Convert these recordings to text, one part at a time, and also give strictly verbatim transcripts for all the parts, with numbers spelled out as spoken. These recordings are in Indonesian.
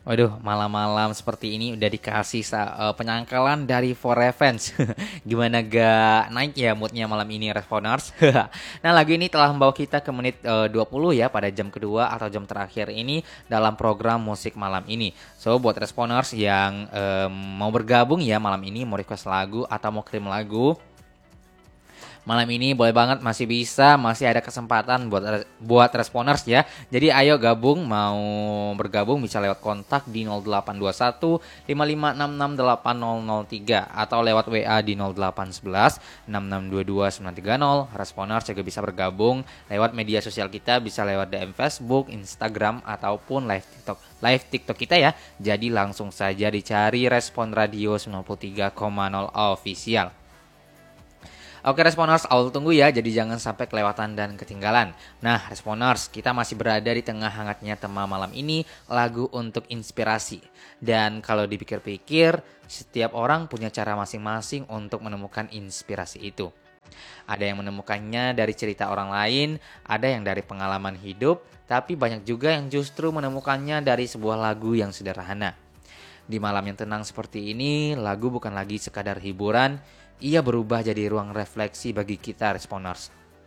Waduh, malam-malam seperti ini udah dikasih sa- eh, penyangkalan dari For Revenge. Gimana gak naik ya moodnya malam ini, Responers? Nah, lagu ini telah membawa kita ke menit eh, dua puluh ya pada jam kedua atau jam terakhir ini dalam program musik malam ini. So, buat Responers yang em, mau bergabung ya malam ini, mau request lagu atau mau kirim lagu, malam ini boleh banget, masih bisa, masih ada kesempatan buat buat responers ya. Jadi ayo gabung, mau bergabung bisa lewat kontak di nol delapan dua satu lima lima enam enam delapan nol nol tiga atau lewat W A di nol delapan satu satu enam enam dua dua sembilan tiga nol. Responers juga bisa bergabung lewat media sosial kita, bisa lewat D M Facebook, Instagram ataupun live TikTok. Live TikTok kita ya. Jadi langsung saja dicari Respon Radio sembilan puluh tiga koma nol Official. Oke Responers, awal tunggu ya, jadi jangan sampai kelewatan dan ketinggalan. Nah Responers, kita masih berada di tengah hangatnya tema malam ini, lagu untuk inspirasi. Dan kalau dipikir-pikir, setiap orang punya cara masing-masing untuk menemukan inspirasi itu. Ada yang menemukannya dari cerita orang lain, ada yang dari pengalaman hidup, tapi banyak juga yang justru menemukannya dari sebuah lagu yang sederhana. Di malam yang tenang seperti ini, lagu bukan lagi sekadar hiburan, ia berubah jadi ruang refleksi bagi kita Responers.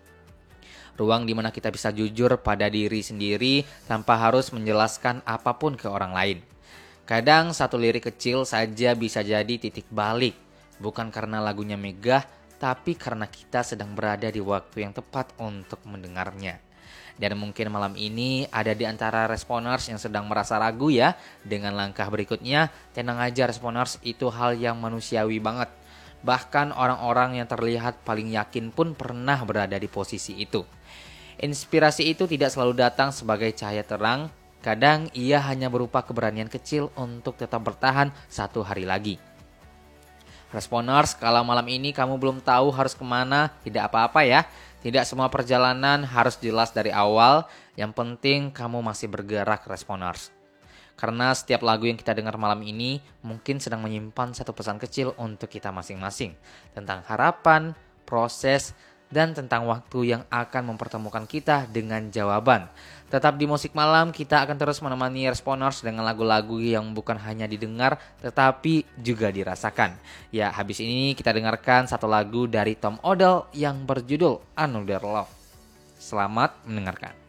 Ruang di mana kita bisa jujur pada diri sendiri tanpa harus menjelaskan apapun ke orang lain. Kadang satu lirik kecil saja bisa jadi titik balik, bukan karena lagunya megah, tapi karena kita sedang berada di waktu yang tepat untuk mendengarnya. Dan mungkin malam ini ada di antara Responers yang sedang merasa ragu ya dengan langkah berikutnya. Tenang aja Responers, itu hal yang manusiawi banget. Bahkan orang-orang yang terlihat paling yakin pun pernah berada di posisi itu. Inspirasi itu tidak selalu datang sebagai cahaya terang. Kadang ia hanya berupa keberanian kecil untuk tetap bertahan satu hari lagi. Responers, kalau malam ini kamu belum tahu harus kemana, tidak apa-apa ya. Tidak semua perjalanan harus jelas dari awal, yang penting kamu masih bergerak Responers. Karena setiap lagu yang kita dengar malam ini mungkin sedang menyimpan satu pesan kecil untuk kita masing-masing. Tentang harapan, proses, dan tentang waktu yang akan mempertemukan kita dengan jawaban. Tetap di musik malam, kita akan terus menemani Responers dengan lagu-lagu yang bukan hanya didengar tetapi juga dirasakan. Ya, habis ini kita dengarkan satu lagu dari Tom Odell yang berjudul Another Love. Selamat mendengarkan.